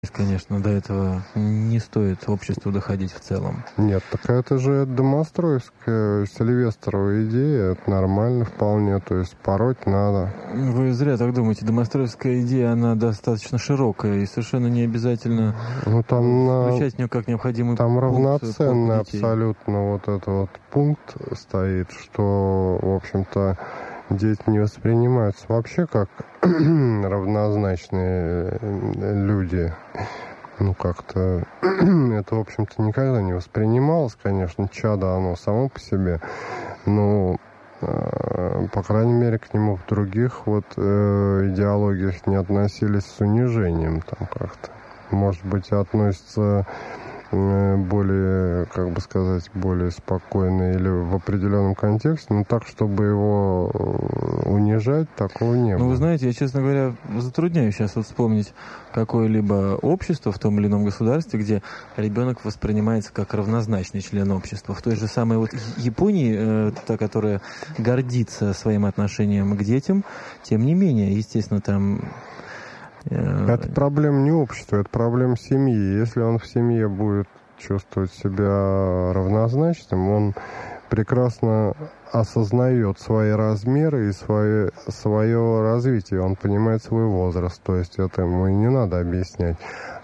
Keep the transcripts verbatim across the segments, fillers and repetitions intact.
Конечно, до этого не стоит обществу доходить в целом. Нет, так это же домостроевская Сильвестрова идея, это нормально вполне, то есть пороть надо. Вы зря так думаете, домостроевская идея, она достаточно широкая и совершенно не обязательно ну, там включать в нее как необходимый там пункт равноценно абсолютно вот этот вот пункт стоит, что, в общем-то, дети не воспринимаются вообще как равнозначные люди. Ну, как-то это, в общем-то, никогда не воспринималось, конечно, чадо оно само по себе, но, э, по крайней мере, к нему в других вот э, идеологиях не относились с унижением там как-то. Может быть, относятся более, как бы сказать, более спокойно или в определенном контексте, но так, чтобы его унижать, такого не было. Ну, вы знаете, я, честно говоря, затрудняюсь сейчас вот вспомнить какое-либо общество в том или ином государстве, где ребенок воспринимается как равнозначный член общества. В той же самой вот Японии, э, та, которая гордится своим отношением к детям, тем не менее, естественно, там... Это проблема не общества, это проблема семьи. Если он в семье будет чувствовать себя равнозначным, он прекрасно осознает свои размеры и свое, свое развитие. Он понимает свой возраст, то есть это ему и не надо объяснять.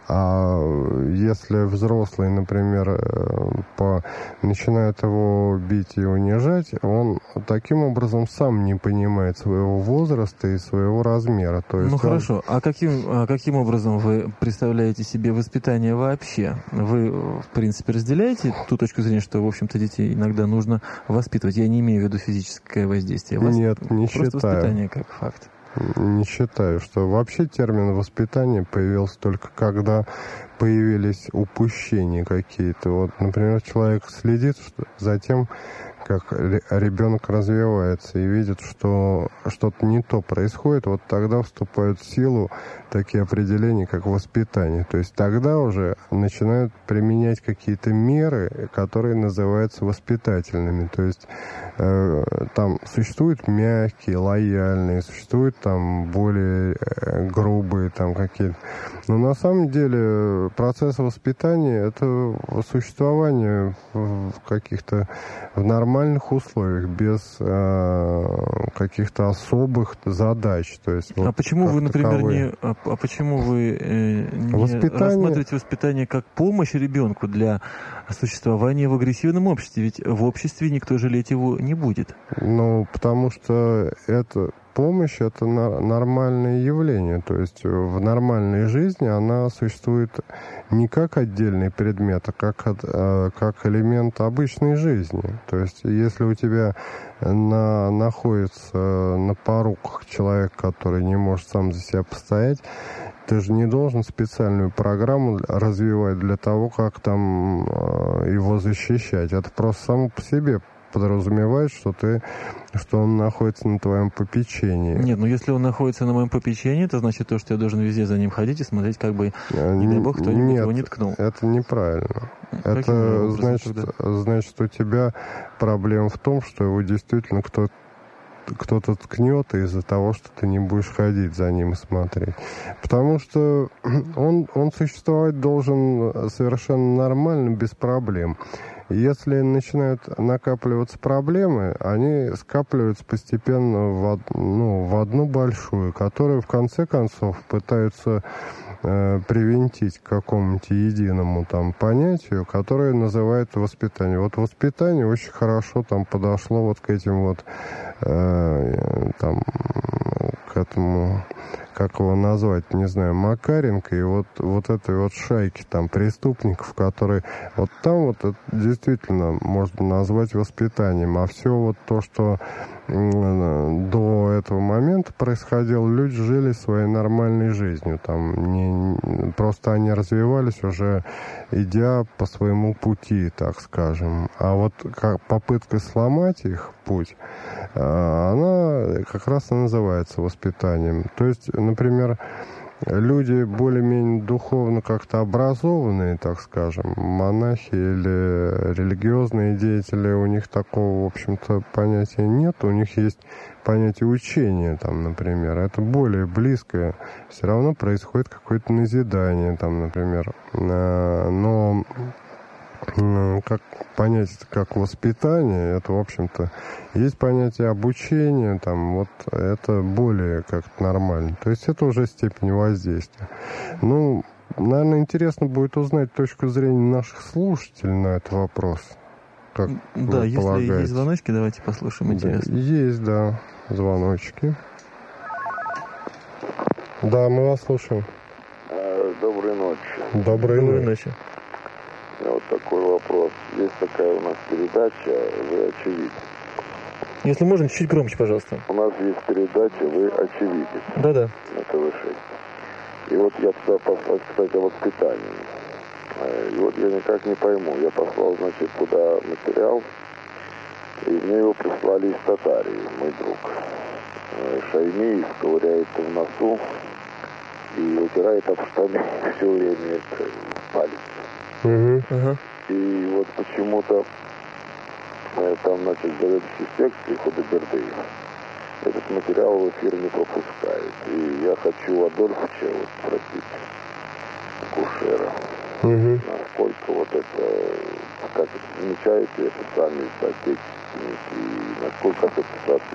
А если взрослый, например, по, начинает его бить и унижать, он таким образом сам не понимает своего возраста и своего размера. То есть ну он... хорошо, а каким, а каким образом вы представляете себе воспитание вообще? Вы, в принципе, разделяете ту точку зрения, что, в общем-то, детей иногда нужно воспитывать? Я не имею в виду физическое воздействие. Вас... Нет, не Просто считаю. Воспитание как факт. Не считаю, что вообще термин воспитание появился только когда появились упущения какие-то. Вот, например, человек следит за тем, как ребенок развивается и видит, что что-то не то происходит, вот тогда вступают в силу такие определения, как воспитание. То есть тогда уже начинают применять какие-то меры, которые называются воспитательными. То есть э, там существуют мягкие, лояльные, существуют там более э, грубые там какие-то. Но на самом деле процесс воспитания — это существование в каких-то в нормальных условиях, без э, каких-то особых задач. То есть, а вот, почему вы, например, таковые. не, а, а почему вы э, не Воспитание... рассматриваете воспитание как помощь ребенку для существования в агрессивном обществе? Ведь в обществе никто жалеть его не будет. Ну, потому что это... Помощь — это нормальное явление, то есть в нормальной жизни она существует не как отдельный предмет, а как, как элемент обычной жизни. То есть если у тебя на, находится на поруках человек, который не может сам за себя постоять, ты же не должен специальную программу развивать для того, как там его защищать. Это просто само по себе подразумевает, что ты, что он находится на твоем попечении. Нет, ну если он находится на моем попечении, это значит то, что я должен везде за ним ходить и смотреть, как бы, не дай бог, кто-нибудь Нет, его не ткнул. Это неправильно. Каким это образом, значит, тогда? значит, у тебя проблема в том, что его действительно кто-то кто-то ткнет из-за того, что ты не будешь ходить за ним и смотреть. Потому что он, он существовать должен совершенно нормально, без проблем. Если начинают накапливаться проблемы, они скапливаются постепенно в, ну, в одну большую, которую в конце концов пытаются э, привинтить к какому-нибудь единому там понятию, которое называется воспитание. Вот воспитание очень хорошо там подошло вот к этим вот э, там к этому, как его назвать, не знаю, Макаренко и вот, вот этой вот шайки там преступников, которые вот там вот это действительно можно назвать воспитанием. А все вот то, что до этого момента происходило, люди жили своей нормальной жизнью. Там не, просто они развивались уже, идя по своему пути, так скажем. А вот как попытка сломать их путь, она как раз и называется воспитанием. То есть, например, люди более-менее духовно как-то образованные, так скажем, монахи или религиозные деятели, у них такого, в общем-то, понятия нет. У них есть понятие учения, там, например. Это более близкое. Все равно происходит какое-то назидание, там, например. Но как понятие, как воспитание, это, в общем-то, есть понятие обучения, там, вот это более как-то нормально. То есть это уже степень воздействия. Ну, наверное, интересно будет узнать точку зрения наших слушателей на этот вопрос. Как да, вы если полагаете? Есть звоночки, давайте послушаем, интересно. Да, есть, да, звоночки. Да, мы вас слушаем. Доброй ночи. Доброй, Доброй ночи. ночи. Вот такой вопрос. Есть такая у нас передача «Вы очевидец». Если можно, чуть громче, пожалуйста. У нас есть передача «Вы очевидец» Да-да. на тэ вэ шесть. И вот я туда послал, кстати, о воспитании. И вот я никак не пойму. Я послал, значит, туда материал, и мне его прислали из Татарии, мой друг. Шайми ковыряется в носу и вытирает об штаны все время палец. Угу. Ага. И вот почему-то э, там, значит, заведующий секции Худайбердиев этот материал в эфир не пропускает. И я хочу Адольфовича вот спросить, Кушера, Угу. насколько вот это, как это замечают и официальные соотечественники, и насколько это